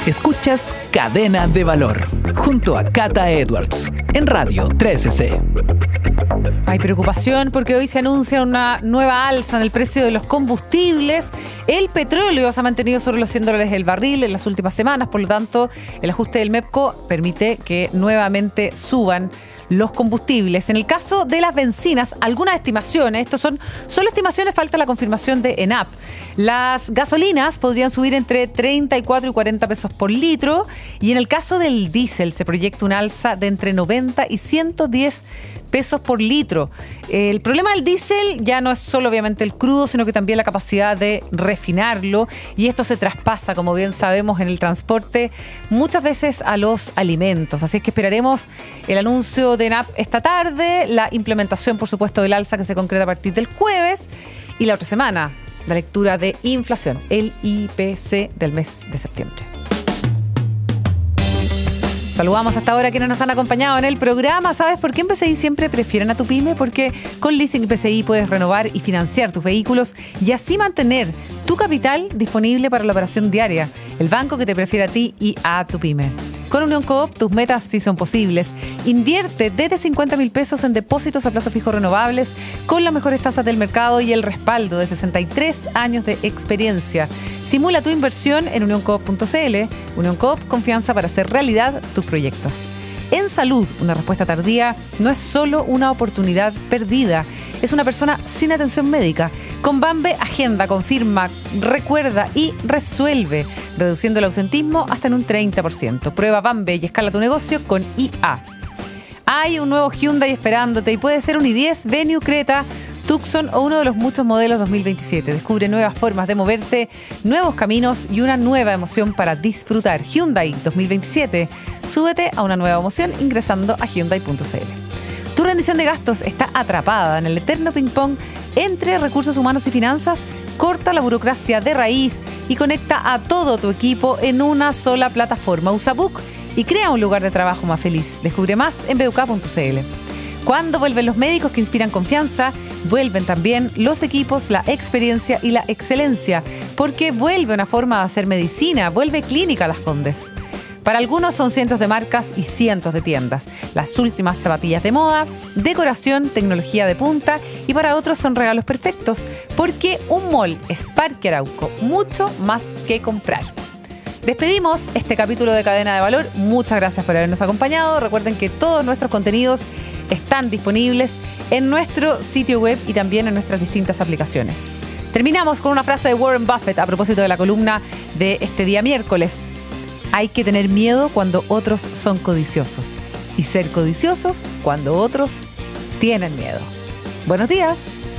Escuchas Cadena de Valor, junto a Cata Edwards, en Radio 13C. Hay preocupación porque hoy se anuncia una nueva alza en el precio de los combustibles. El petróleo se ha mantenido sobre los $100 el barril en las últimas semanas, por lo tanto, el ajuste del MEPCO permite que nuevamente suban los combustibles. En el caso de las bencinas, algunas estimaciones, estos son solo estimaciones, falta la confirmación de ENAP. Las gasolinas podrían subir entre 34 y 40 pesos por litro, y en el caso del diésel se proyecta un alza de entre 90 y 110 pesos por litro. El problema del diésel ya no es solo obviamente el crudo, sino que también la capacidad de refinarlo, y esto se traspasa, como bien sabemos, en el transporte muchas veces a los alimentos. Así es que esperaremos el anuncio de ENAP esta tarde, la implementación, por supuesto, del alza que se concreta a partir del jueves, y la otra semana la lectura de inflación, el IPC del mes de septiembre. Saludamos hasta ahora a quienes nos han acompañado en el programa. ¿Sabes por qué en PCI siempre prefieren a tu pyme? Porque con Leasing PCI puedes renovar y financiar tus vehículos y así mantener tu capital disponible para la operación diaria. El banco que te prefiere a ti y a tu pyme. Con Unión Coop, tus metas sí son posibles. Invierte desde 50.000 pesos en depósitos a plazo fijo renovables con las mejores tasas del mercado y el respaldo de 63 años de experiencia. Simula tu inversión en unioncoop.cl. Unión Coop, confianza para hacer realidad tus proyectos. En salud, una respuesta tardía no es solo una oportunidad perdida, es una persona sin atención médica. Con Bambe, agenda, confirma, recuerda y resuelve, reduciendo el ausentismo hasta en un 30%. Prueba Bambe y escala tu negocio con IA. Hay un nuevo Hyundai esperándote y puede ser un i10, Venue, Creta, Tucson o uno de los muchos modelos 2027. Descubre nuevas formas de moverte, nuevos caminos y una nueva emoción para disfrutar. Hyundai 2027. Súbete a una nueva emoción ingresando a Hyundai.cl. Tu rendición de gastos está atrapada en el eterno ping-pong entre recursos humanos y finanzas. Corta la burocracia de raíz y conecta a todo tu equipo en una sola plataforma. Usa Book y crea un lugar de trabajo más feliz. Descubre más en BUK.cl. Cuando vuelven los médicos que inspiran confianza, vuelven también los equipos, la experiencia y la excelencia, porque vuelve una forma de hacer medicina, vuelve Clínica Las Condes. Para algunos son cientos de marcas y cientos de tiendas, las últimas zapatillas de moda, decoración, tecnología de punta, y para otros son regalos perfectos, porque un mall es Parque Arauco, mucho más que comprar. Despedimos este capítulo de Cadena de Valor. Muchas gracias por habernos acompañado. Recuerden que todos nuestros contenidos están disponibles en nuestro sitio web y también en nuestras distintas aplicaciones. Terminamos con una frase de Warren Buffett a propósito de la columna de este día miércoles. Hay que tener miedo cuando otros son codiciosos y ser codiciosos cuando otros tienen miedo. Buenos días.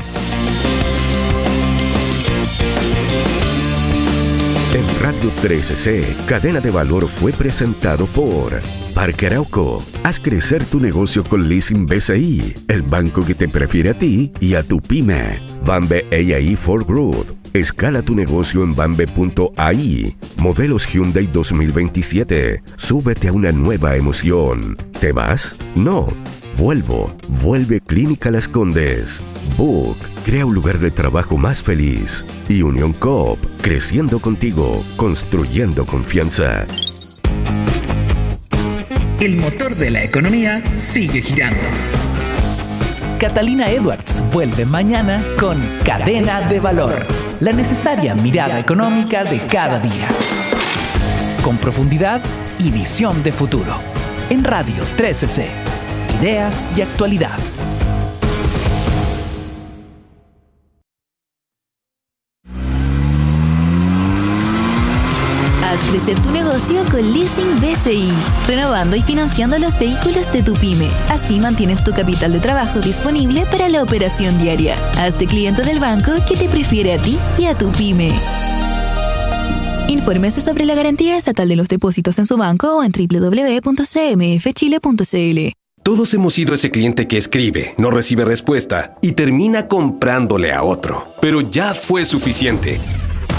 En Radio 13C, Cadena de Valor fue presentado por Parque Arauco. Haz crecer tu negocio con Leasing BCI, el banco que te prefiere a ti y a tu pyme. Bambe AI for Growth. Escala tu negocio en bambe.ai. Modelos Hyundai 2027. Súbete a una nueva emoción. ¿Te vas? No. Vuelvo. Vuelve Clínica Las Condes. Book. Crea un lugar de trabajo más feliz. Y Unión Coop. Creciendo contigo. Construyendo confianza. El motor de la economía sigue girando. Catalina Edwards vuelve mañana con Cadena de Valor, la necesaria mirada económica de cada día. Con profundidad y visión de futuro. En Radio 13C. Ideas y actualidad. Haz crecer tu negocio con Leasing BCI, renovando y financiando los vehículos de tu pyme. Así mantienes tu capital de trabajo disponible para la operación diaria. Hazte cliente del banco que te prefiere a ti y a tu pyme. Infórmese sobre la garantía estatal de los depósitos en su banco o en www.cmfchile.cl. Todos hemos sido ese cliente que escribe, no recibe respuesta y termina comprándole a otro. Pero ya fue suficiente.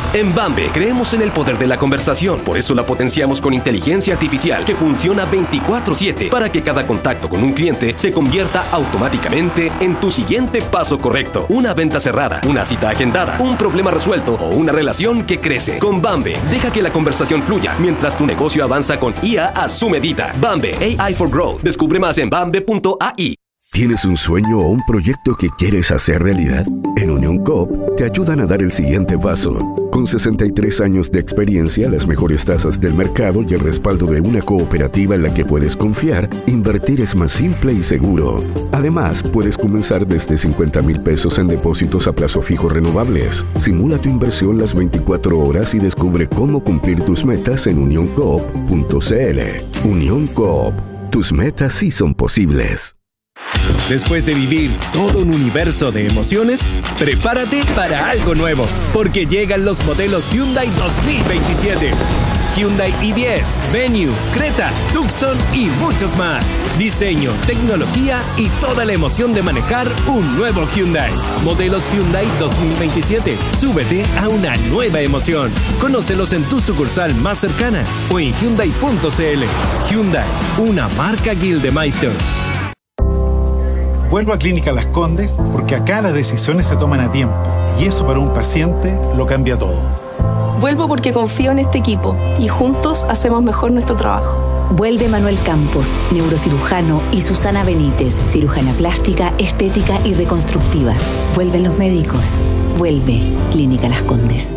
En Bambe creemos en el poder de la conversación, por eso la potenciamos con inteligencia artificial que funciona 24/7 para que cada contacto con un cliente se convierta automáticamente en tu siguiente paso correcto. Una venta cerrada, una cita agendada, un problema resuelto o una relación que crece. Con Bambe, deja que la conversación fluya mientras tu negocio avanza con IA a su medida. Bambe, AI for Growth. Descubre más en bambe.ai. ¿Tienes un sueño o un proyecto que quieres hacer realidad? En Unión Coop te ayudan a dar el siguiente paso. Con 63 años de experiencia, las mejores tasas del mercado y el respaldo de una cooperativa en la que puedes confiar, invertir es más simple y seguro. Además, puedes comenzar desde 50,000 pesos en depósitos a plazo fijo renovables. Simula tu inversión las 24 horas y descubre cómo cumplir tus metas en unioncoop.cl. Unión Coop. Tus metas sí son posibles. Después de vivir todo un universo de emociones, prepárate para algo nuevo, porque llegan los modelos Hyundai 2027. Hyundai i10, Venue, Creta, Tucson y muchos más. Diseño, tecnología y toda la emoción de manejar un nuevo Hyundai. Modelos Hyundai 2027. Súbete a una nueva emoción. Conócelos en tu sucursal más cercana o en Hyundai.cl. Hyundai, una marca Gildemeister. Vuelvo a Clínica Las Condes porque acá las decisiones se toman a tiempo y eso para un paciente lo cambia todo. Vuelvo porque confío en este equipo y juntos hacemos mejor nuestro trabajo. Vuelve Manuel Campos, neurocirujano, y Susana Benítez, cirujana plástica, estética y reconstructiva. Vuelven los médicos. Vuelve Clínica Las Condes.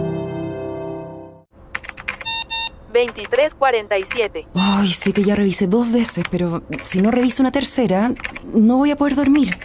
23:47. Ay, sé que ya revisé 2 veces, pero si no reviso una tercera, no voy a poder dormir.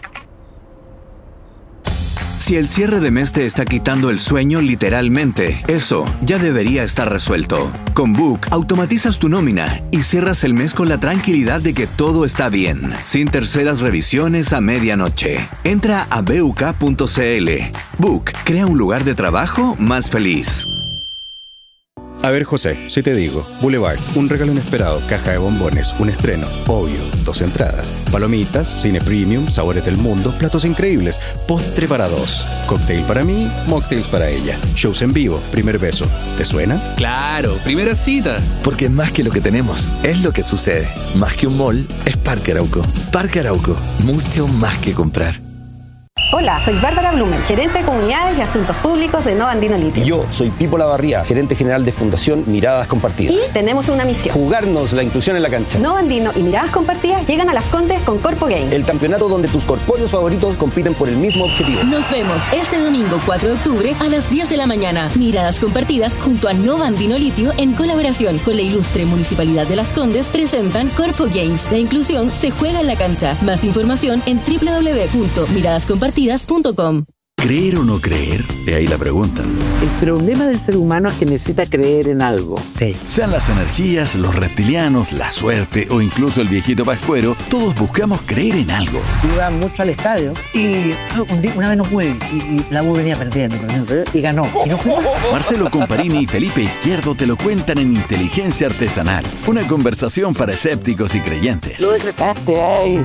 Si el cierre de mes te está quitando el sueño literalmente, eso ya debería estar resuelto. Con Book, automatizas tu nómina y cierras el mes con la tranquilidad de que todo está bien, sin terceras revisiones a medianoche. Entra a buk.cl. Book, crea un lugar de trabajo más feliz. A ver, José, si te digo, Boulevard, un regalo inesperado, caja de bombones, un estreno, obvio, 2 entradas, palomitas, cine premium, sabores del mundo, platos increíbles, postre para 2, cóctel para mí, mocktails para ella, shows en vivo, primer beso. ¿Te suena? Claro, primera cita. Porque es más que lo que tenemos, es lo que sucede. Más que un mall, es Parque Arauco. Parque Arauco, mucho más que comprar. Hola, soy Bárbara Blumen, gerente de Comunidades y Asuntos Públicos de Nova Andino Litio. Yo soy Pipo Lavarría, gerente general de Fundación Miradas Compartidas. Y tenemos una misión: jugarnos la inclusión en la cancha. Nova Andino y Miradas Compartidas llegan a Las Condes con Corpo Games, el campeonato donde tus corpóreos favoritos compiten por el mismo objetivo. Nos vemos este domingo 4 de octubre a las 10 de la mañana. Miradas Compartidas junto a Nova Andino Litio en colaboración con la ilustre Municipalidad de Las Condes presentan Corpo Games. La inclusión se juega en la cancha. Más información en www.miradascompartidas.com. ¿Creer o no creer? De ahí la pregunta. El problema del ser humano es que necesita creer en algo. Sí. Sean las energías, los reptilianos, la suerte o incluso el viejito pascuero, todos buscamos creer en algo. Iba mucho al estadio y una vez no pude y la U venía perdiendo y ganó. Y no fue. Marcelo Comparini y Felipe Izquierdo te lo cuentan en Inteligencia Artesanal. Una conversación para escépticos y creyentes. Lo decretaste, ay.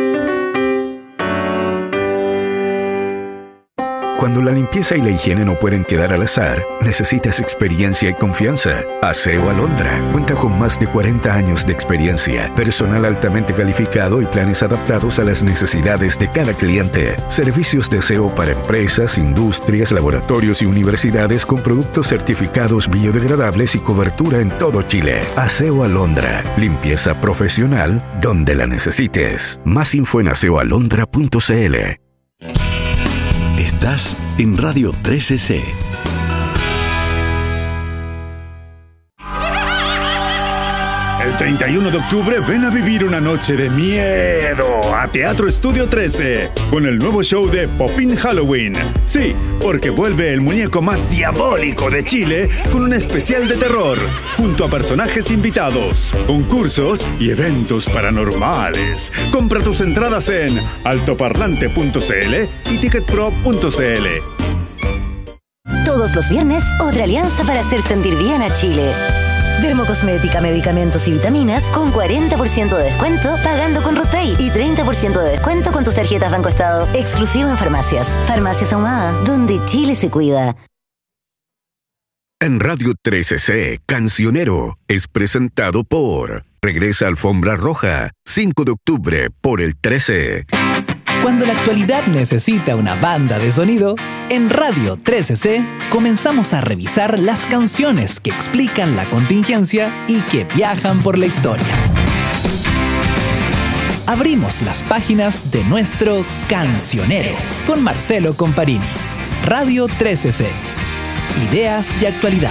Cuando la limpieza y la higiene no pueden quedar al azar, necesitas experiencia y confianza. Aseo Alondra cuenta con más de 40 años de experiencia, personal altamente calificado y planes adaptados a las necesidades de cada cliente. Servicios de aseo para empresas, industrias, laboratorios y universidades con productos certificados biodegradables y cobertura en todo Chile. Aseo Alondra, limpieza profesional donde la necesites. Más info en aseoalondra.cl. Estás en Radio 13C. El 31 de octubre ven a vivir una noche de miedo a Teatro Estudio 13 con el nuevo show de Popín Halloween. Sí, porque vuelve el muñeco más diabólico de Chile con un especial de terror, junto a personajes invitados, concursos y eventos paranormales. Compra tus entradas en altoparlante.cl y ticketpro.cl. Todos los viernes, otra alianza para hacer sentir bien a Chile. Dermocosmética, medicamentos y vitaminas con 40% de descuento pagando con RootPay y 30% de descuento con tus tarjetas Banco Estado. Exclusivo en farmacias. Farmacias Ahumada, donde Chile se cuida. En Radio 13C, Cancionero es presentado por Regresa Alfombra Roja, 5 de octubre por el 13. Cuando la actualidad necesita una banda de sonido, en Radio 13C comenzamos a revisar las canciones que explican la contingencia y que viajan por la historia. Abrimos las páginas de nuestro Cancionero con Marcelo Comparini. Radio 13C. Ideas y actualidad.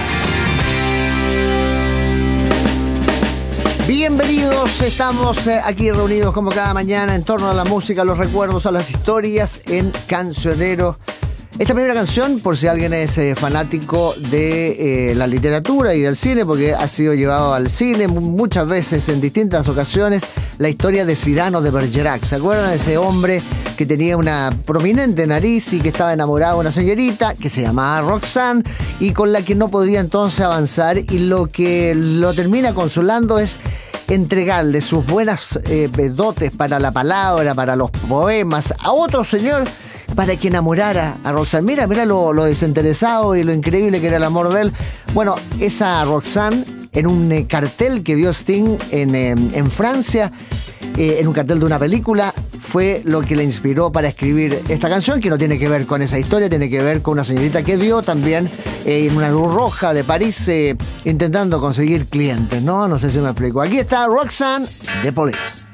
Bienvenidos, estamos aquí reunidos como cada mañana en torno a la música, a los recuerdos, a las historias en Cancionero. Esta primera canción, por si alguien es fanático de la literatura y del cine, porque ha sido llevado al cine muchas veces en distintas ocasiones, la historia de Cyrano de Bergerac. ¿Se acuerdan de ese hombre que tenía una prominente nariz y que estaba enamorado de una señorita que se llamaba Roxanne y con la que no podía entonces avanzar, y lo que lo termina consolando es entregarle sus buenas dotes para la palabra, para los poemas, a otro señor para que enamorara a Roxanne? Mira lo desinteresado y lo increíble que era el amor de él. Bueno, esa Roxanne, en un cartel que vio Sting en Francia, en un cartel de una película, fue lo que le inspiró para escribir esta canción, que no tiene que ver con esa historia, tiene que ver con una señorita que vio también en una luz roja de París intentando conseguir clientes, ¿no? No sé si me explico. Aquí está Roxanne de Police.